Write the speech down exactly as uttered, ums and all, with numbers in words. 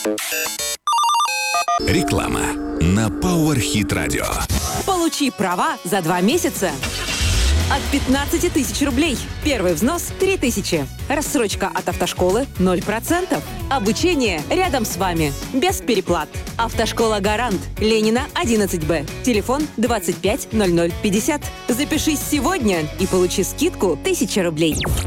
Реклама на Power Hit Radio. Получи права за два месяца от пятнадцати тысяч рублей. Первый взнос – три тысячи. Рассрочка от автошколы – ноль процентов. Обучение рядом с вами. Без переплат. Автошкола «Гарант». Ленина, одиннадцать Б. Телефон двадцать пять ноль ноль пятьдесят. Запишись сегодня и получи скидку тысяча рублей.